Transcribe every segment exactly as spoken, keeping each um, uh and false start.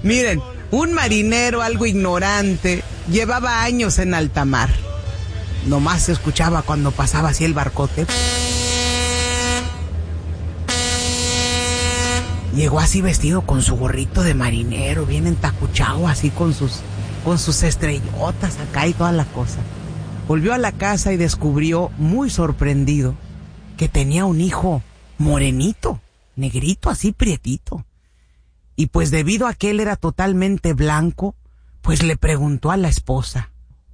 Miren, un marinero algo ignorante llevaba años en alta mar. Nomás se escuchaba cuando pasaba así el barcote. Llegó así vestido con su gorrito de marinero, bien entacuchado, así con sus, con sus estrellotas acá y toda la cosa. Volvió a la casa y descubrió, muy sorprendido, que tenía un hijo morenito, negrito, así prietito. Y pues debido a que él era totalmente blanco, pues le preguntó a la esposa.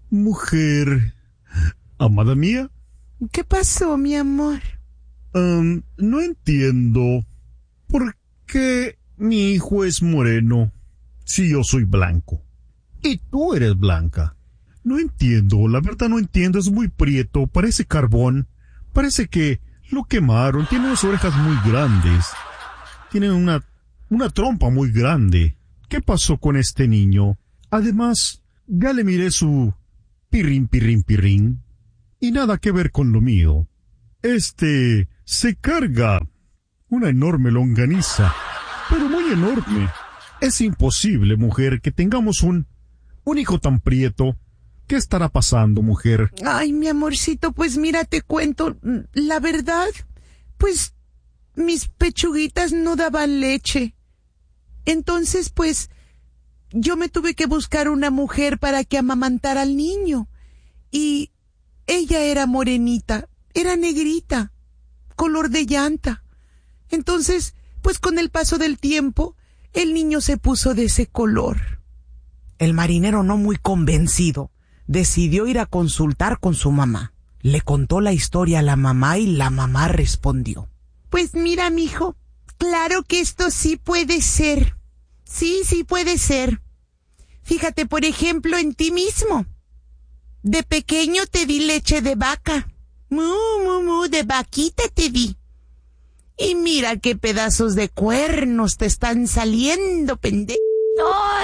Mujer, amada mía. ¿Qué pasó, mi amor? Um, no entiendo por qué mi hijo es moreno si yo soy blanco. Y tú eres blanca. No entiendo, la verdad no entiendo, es muy prieto, parece carbón. Parece que lo quemaron, tiene unas orejas muy grandes. Tiene una... Una trompa muy grande. ¿Qué pasó con este niño? Además, ya le miré su pirrín, pirrín, pirrín. Y nada que ver con lo mío. Este se carga una enorme longaniza, pero muy enorme. Es imposible, mujer, que tengamos un, un hijo tan prieto. ¿Qué estará pasando, mujer? Ay, mi amorcito, pues mira, te cuento. La verdad, pues mis pechuguitas no daban leche. Entonces, pues, yo me tuve que buscar una mujer para que amamantara al niño. Y ella era morenita, era negrita, color de llanta. Entonces, pues con el paso del tiempo, el niño se puso de ese color. El marinero, no muy convencido, decidió ir a consultar con su mamá. Le contó la historia a la mamá y la mamá respondió. Pues mira, mijo, claro que esto sí puede ser. Sí, sí puede ser. Fíjate, por ejemplo, en ti mismo. De pequeño te di leche de vaca. Mu, mu, mu, de vaquita te di. Y mira qué pedazos de cuernos te están saliendo, pendejo.